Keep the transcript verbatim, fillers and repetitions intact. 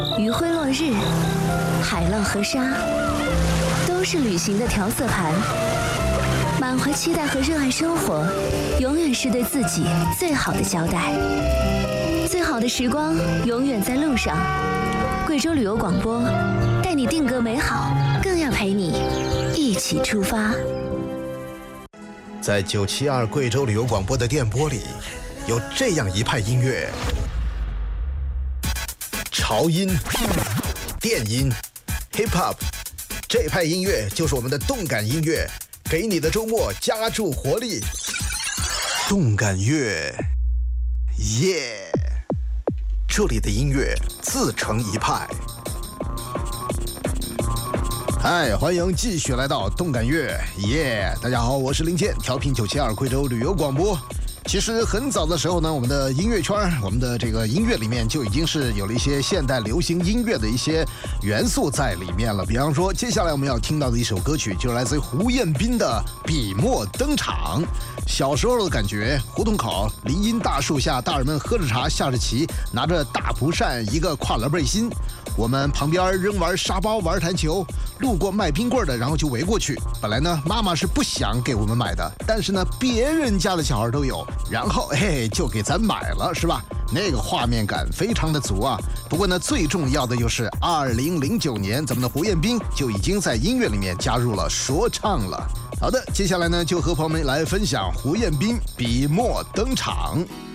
余晖落日，海浪和沙，都是旅行的调色盘。满怀期待和热爱生活，永远是对自己最好的交代。最好的时光永远在路上。贵州旅游广播带你定格美好，更要陪你一起出发。 在九七二贵州旅游广播的电波里，有这样一派音乐：潮音、电音、hip hop， 这派音乐就是我们的动感音乐，给你的周末加注活力。动感乐，耶！这里的音乐自成一派。嗨，欢迎继续来到动感乐，耶！大家好，我是林健，调频九七二贵州旅游广播。其实很早的时候呢，我们的音乐圈，我们的这个音乐里面就已经是有了一些现代流行音乐的一些元素在里面了。比方说，接下来我们要听到的一首歌曲，就是来自于胡彦斌的《笔墨登场》。小时候的感觉，胡同口林荫大树下，大人们喝着茶，下着棋，拿着大蒲扇，一个跨栏背心。我们旁边扔玩沙包，玩弹球，路过卖冰棍的，然后就围过去。本来呢，妈妈是不想给我们买的，但是呢，别人家的小孩都有，然后嘿，就给咱买了，是吧？那个画面感非常的足啊。不过呢，最重要的就是二零零九年，咱们的胡彦斌就已经在音乐里面加入了说唱了。好的，接下来呢，就和朋友们来分享胡彦斌笔墨登场。